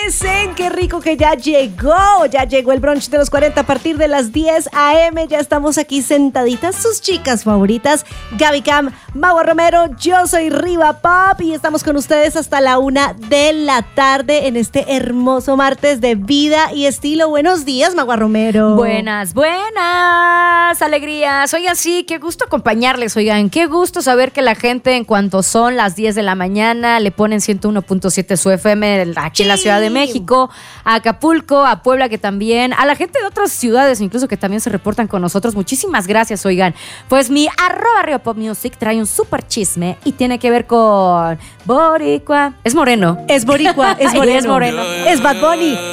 amanecen? Qué rico que ya llegó el brunch de los 40 a partir de las 10 a.m. Ya estamos aquí sentaditas, sus chicas favoritas, Gaby Cam, Magua Romero, yo soy Riva Pop y estamos con ustedes hasta la 1 de la tarde en este hermoso martes de vida y estilo. Buenos días, Magua Romero. Buenas, alegrías. Oigan, sí, qué gusto acompañarles, oigan, qué gusto saber que la gente en cuanto son las 10 de la mañana le ponen 101.7 su FM aquí en la Ciudad de México, a Acapulco, a Puebla que también, a la gente de otras ciudades incluso que también se reportan con nosotros. Muchísimas gracias, oigan. Pues mi @RioPopMusic trae un súper chisme y tiene que ver con Boricua. Es moreno. Es boricua, es moreno. Es moreno. Es Bad Bunny.